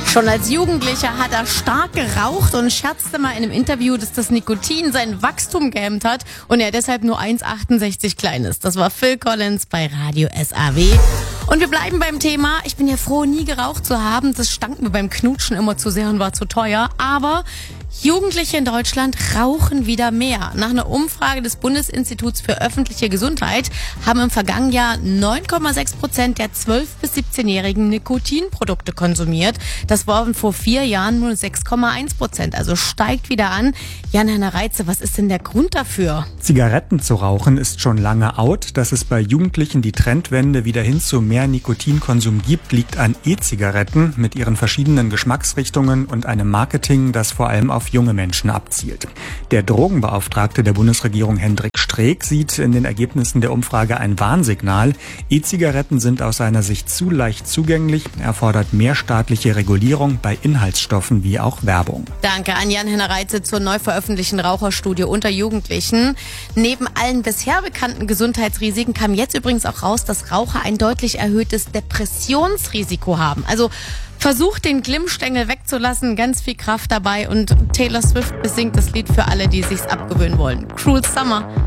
Schon als Jugendlicher hat er stark geraucht und scherzte mal in einem Interview, dass das Nikotin sein Wachstum gehemmt hat und er deshalb nur 1,68 klein ist. Das war Phil Collins bei Radio SAW. Und wir bleiben beim Thema. Ich bin ja froh, nie geraucht zu haben. Das stank mir beim Knutschen immer zu sehr und war zu teuer. Aber Jugendliche in Deutschland rauchen wieder mehr. Nach einer Umfrage des Bundesinstituts für öffentliche Gesundheit haben im vergangenen Jahr 9,6% der 12- bis 17-Jährigen Nikotinprodukte konsumiert. Das waren vor 4 Jahren nur 6,1%. Also steigt wieder an. Jan-Henner Reitze, was ist denn der Grund dafür? Zigaretten zu rauchen ist schon lange out. Dass es bei Jugendlichen die Trendwende wieder hin zu mehr Nikotinkonsum gibt, liegt an E-Zigaretten mit ihren verschiedenen Geschmacksrichtungen und einem Marketing, das vor allem auf junge Menschen abzielt. Der Drogenbeauftragte der Bundesregierung Hendrik Streeck sieht in den Ergebnissen der Umfrage ein Warnsignal. E-Zigaretten sind aus seiner Sicht zu leicht zugänglich. Er fordert mehr staatliche Regulierung bei Inhaltsstoffen wie auch Werbung. Danke an Jan-Henner Reitze zur neu veröffentlichten Raucherstudie unter Jugendlichen. Neben allen bisher bekannten Gesundheitsrisiken kam jetzt übrigens auch raus, dass Raucher ein deutlich erhöhtes Depressionsrisiko haben. Also versucht den Glimmstängel wegzulassen, ganz viel Kraft dabei und Taylor Swift besingt das Lied für alle, die sich's abgewöhnen wollen. Cruel Summer.